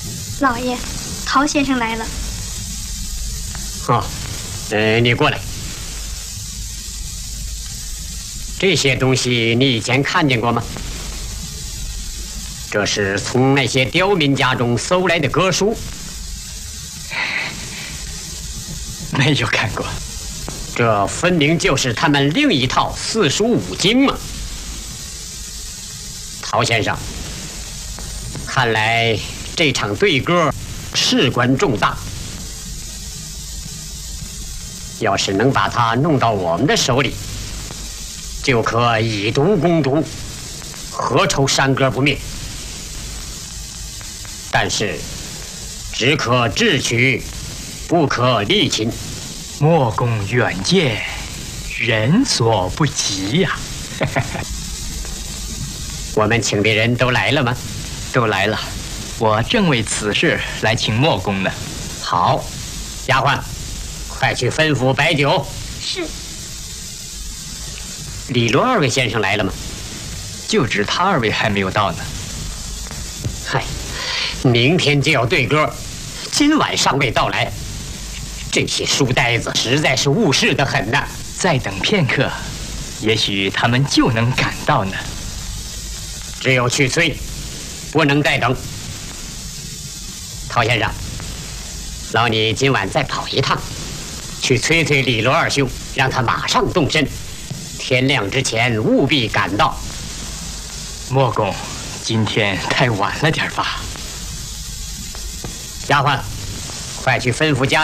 老爷，陶先生来了。 哦，你过来。这些东西你以前看见过吗？这是从那些刁民家中搜来的歌书。 没有看过。 这分明就是他们另一套四书五经嘛。陶先生，看来这场对歌事关重大。要是能把它弄到我们的手里，就可以毒攻毒，何愁山歌不灭？但是，只可智取，不可力擒。 莫公远见，人所不及呀。 我们请的人都来了吗？ 都来了，我正为此事来请莫公呢。 好，丫鬟，快去吩咐摆酒。 是。 李罗二位先生来了吗？ 就知他二位还没有到呢。 嗨，明天就要对歌，今晚尚未到来，这些书呆子实在是误事得很呐。 再等片刻，也许他们就能赶到呢。 只有去催，不能再等。陶先生，劳你今晚再跑一趟，去催催李罗二兄，让他马上动身，天亮之前务必赶到。 莫公，今天太晚了点吧？ 丫鬟，快去吩咐家